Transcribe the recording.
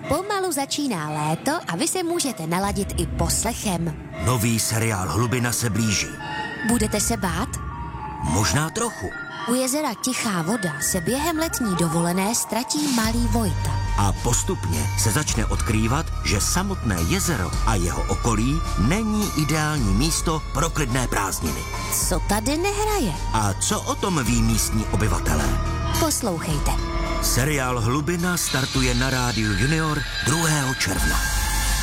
Pomalu začíná léto a vy se můžete naladit i poslechem. Nový seriál Hlubina se blíží. Budete se bát? Možná trochu. U jezera Tichá voda se během letní dovolené ztratí malý Vojta. A postupně se začne odkrývat, že samotné jezero a jeho okolí není ideální místo pro klidné prázdniny. Co tady nehraje? A co o tom ví místní obyvatelé? Poslouchejte. Seriál Hlubina startuje na Rádiu Junior 2. června.